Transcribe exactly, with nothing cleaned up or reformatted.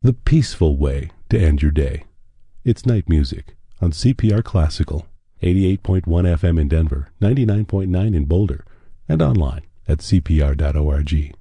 The peaceful way to end your day. It's night music on C P R Classical, eighty-eight point one F M in Denver, ninety-nine point nine in Boulder, and online at C P R dot org.